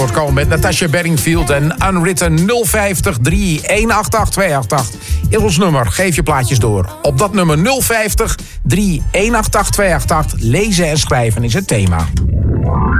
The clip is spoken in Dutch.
Komen met Natasha Bedingfield en Unwritten 050 3188288 is ons nummer. Geef je plaatjes door. Op dat nummer 050 3188288 lezen en schrijven is het thema.